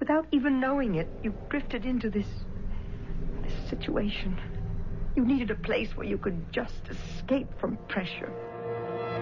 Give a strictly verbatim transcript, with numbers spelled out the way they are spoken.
Without even knowing it, you drifted into this... this situation. You needed a place where you could just escape from pressure.